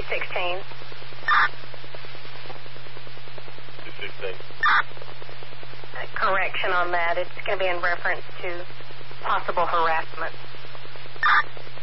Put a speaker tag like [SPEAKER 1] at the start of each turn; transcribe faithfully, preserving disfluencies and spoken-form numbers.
[SPEAKER 1] sixteen.
[SPEAKER 2] two sixteen.
[SPEAKER 1] Uh, correction on that. It's going to be in reference to possible harassment.